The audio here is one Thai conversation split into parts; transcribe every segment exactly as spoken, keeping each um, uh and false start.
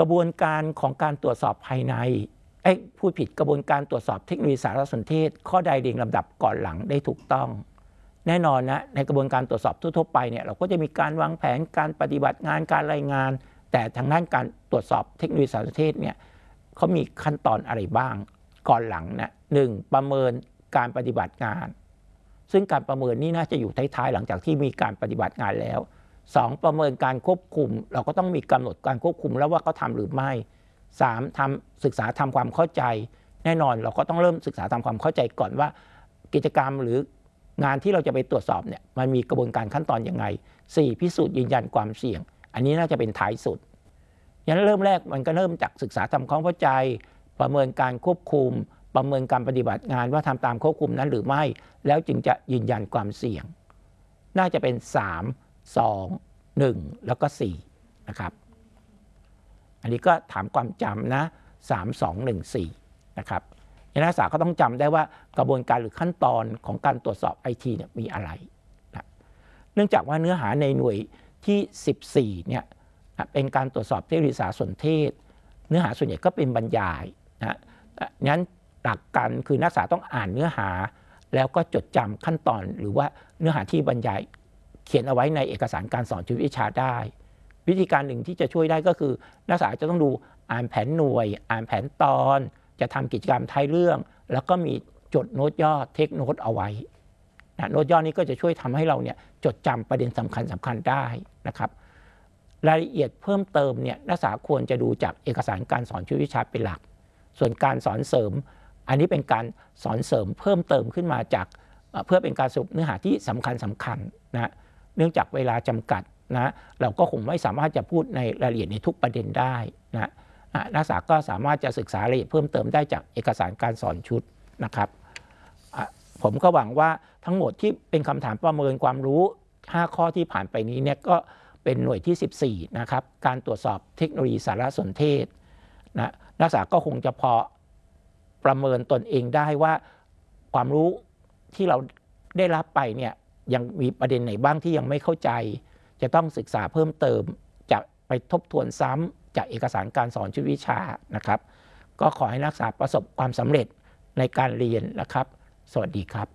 กระบวนการของการตรวจสอบภายในไอ้พูดผิดกระบวนการตรวจสอบเทคโนโลยีสารสนเทศข้อใดเรียงลำดับก่อนหลังได้ถูกต้องแน่นอนนะในกระบวนการตรวจสอบทั่วๆไปเนี่ยเราก็จะมีการวางแผนการปฏิบัติงานการรายงานแต่ทางด้านการตรวจสอบเทคโนโลยีสารสนเทศเนี่ยเขามีขั้นตอนอะไรบ้างก่อนหลังนะหนึ่งประเมินการปฏิบัติงานซึ่งการประเมินนี่น่าจะอยู่ท้ายๆหลังจากที่มีการปฏิบัติงานแล้วสองประเมินการควบคุมเราก็ต้องมีกำหนดการควบคุมแล้วว่าเขาทำหรือไม่สามทำศึกษาทำความเข้าใจแน่นอนเราก็ต้องเริ่มศึกษาทำความเข้าใจก่อนว่ากิจกรรมหรืองานที่เราจะไปตรวจสอบเนี่ยมันมีกระบวนการขั้นตอนยังไงสี่พิสูจน์ยืนยันความเสี่ยงอันนี้น่าจะเป็นท้ายสุดอย่างนั้นเริ่มแรกมันก็เริ่มจากศึกษาทำความเข้าใจประเมินการควบคุมประเมินการปฏิบัติงานว่าทำตามควบคุมนั้นหรือไม่แล้วจึงจะยืนยันความเสี่ยงน่าจะเป็นสาม สอง หนึ่งแล้วก็สี่นะครับอันนี้ก็ถามความจำนะสาม สอง หนึ่ง สี่นะครับนักศึกษาก็ต้องจำได้ว่ากระบวนการหรือขั้นตอนของการตรวจสอบ ไอ ที เนี่ยมีอะไรนะเนื่องจากว่าเนื้อหาในหน่วยที่สิบสี่เนี่ยเป็นการตรวจสอบเทคโนโลยีสารสนเทศเนื้อหาส่วนใหญ่ก็เป็นบรรยายนะงั้นหลักการคือนักศึกษาต้องอ่านเนื้อหาแล้วก็จดจำขั้นตอนหรือว่าเนื้อหาที่บรรยายเขียนเอาไว้ในเอกสารการสอนชีววิชาได้วิธีการหนึ่งที่จะช่วยได้ก็คือนักศึกษาจะต้องดูอ่านแผนหน่วยอ่านแผนตอนจะทำกิจกรรมท้ายเรื่องแล้วก็มีจดโน้ตย่อเทคโน้ตเอาไว้นะโน้ตย่อนี้ก็จะช่วยทำให้เราเนี่ยจดจำประเด็นสำคัญสำคัญได้นะครับรายละเอียดเพิ่มเติมเนี่ยนักศึกษาควรจะดูจากเอกสารการสอนชีววิชาเป็นหลักส่วนการสอนเสริมอันนี้เป็นการสอนเสริมเพิ่มเติมขึ้นมาจากเพื่อเป็นการสรุปเนื้อหาที่สำคัญสำคัญนะเนื่องจากเวลาจำกัดนะเราก็คงไม่สามารถจะพูดในรายละเอียดในทุกประเด็นได้นะนักศึกษาก็สามารถจะศึกษารายละเอียดเพิ่มเติมได้จากเอกสารการสอนชุดนะครับผมก็หวังว่าทั้งหมดที่เป็นคำถามประเมินความรู้ห้าข้อที่ผ่านไปนี้เนี่ยก็เป็นหน่วยที่สิบสี่นะครับการตรวจสอบเทคโนโลยีสารสนเทศนะนักศึกษาก็คงจะพอประเมินตนเองได้ว่าความรู้ที่เราได้รับไปเนี่ยยังมีประเด็นไหนบ้างที่ยังไม่เข้าใจจะต้องศึกษาเพิ่มเติมจะไปทบทวนซ้ำจากเอกสารการสอนชีววิชานะครับก็ขอให้นักศึกษาประสบความสำเร็จในการเรียนนะครับสวัสดีครับ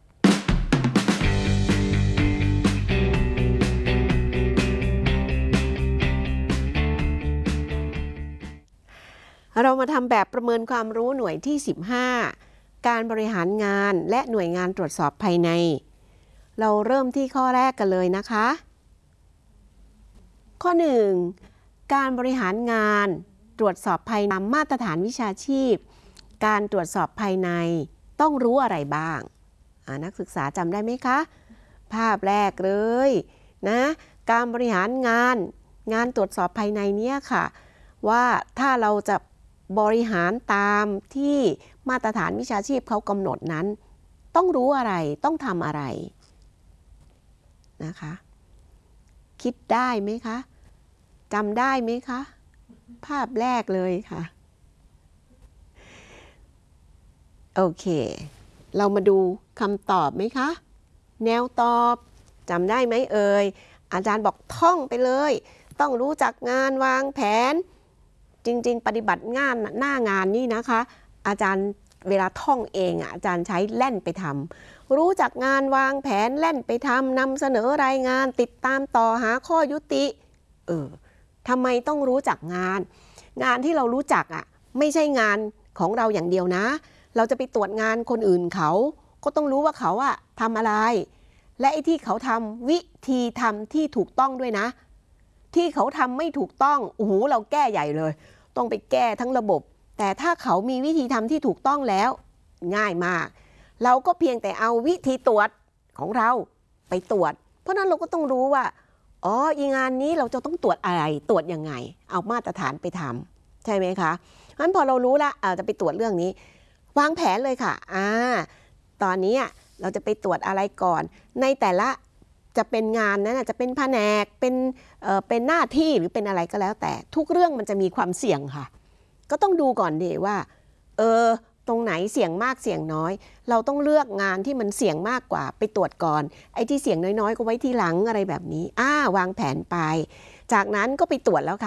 เรามาทำแบบประเมินความรู้หน่วยที่สิบห้าการบริหารงานและหน่วยงานตรวจสอบภายในเราเริ่มที่ข้อแรกกันเลยนะคะข้อหนึ่งการบริหารงานตรวจสอบภายในมาตรฐานวิชาชีพการตรวจสอบภายในต้องรู้อะไรบ้างนักศึกษาจำได้ไหมคะภาพแรกเลยนะการบริหารงานงานตรวจสอบภายในเนี้ยค่ะว่าถ้าเราจะบริหารตามที่มาตรฐานวิชาชีพเขากำหนดนั้นต้องรู้อะไรต้องทำอะไรนะคะคิดได้ไหมคะจำได้ไหมคะภาพแรกเลยค่ะโอเคเรามาดูคำตอบไหมคะแนวตอบจำได้ไหมเอ่ยอาจารย์บอกท่องไปเลยต้องรู้จักงานวางแผนจริงๆปฏิบัติงานหน้างานนี่นะคะอาจารย์เวลาท่องเองอาจารย์ใช้แล่นไปทำรู้จักงานวางแผนแล่นไปทำนำเสนอรายงานติดตามต่อหาข้อยุติเออทำไมต้องรู้จักงานงานที่เรารู้จักอ่ะไม่ใช่งานของเราอย่างเดียวนะเราจะไปตรวจงานคนอื่นเขาก็ต้องรู้ว่าเขาอะทำอะไรและไอ้ที่เขาทำวิธีทำที่ถูกต้องด้วยนะที่เขาทำไม่ถูกต้องโอ้โหเราแก้ใหญ่เลยต้องไปแก้ทั้งระบบแต่ถ้าเขามีวิธีทำที่ถูกต้องแล้วง่ายมากเราก็เพียงแต่เอาวิธีตรวจของเราไปตรวจเพราะนั้นเราก็ต้องรู้ว่าอ๋ออีงานนี้เราจะต้องตรวจอะไรตรวจยังไงเอามาตรฐานไปทำใช่ไหมคะงั้นพอเรารู้ละอาจจะไปตรวจเรื่องนี้วางแผนเลยค่ะอ่าตอนนี้เราจะไปตรวจอะไรก่อนในแต่ละจะเป็นงานนั้นจะเป็นแผนกเป็นเอ่อเป็นหน้าที่หรือเป็นอะไรก็แล้วแต่ทุกเรื่องมันจะมีความเสี่ยงค่ะก็ต้องดูก่อนดีว่าเออตรงไหนเสี่ยงมากเสี่ยงน้อยเราต้องเลือกงานที่มันเสี่ยงมากกว่าไปตรวจก่อนไอ้ที่เสี่ยงน้อยๆก็ไว้ทีหลังอะไรแบบนี้อ่าวางแผนไปจากนั้นก็ไปตรวจแล้วค่ะ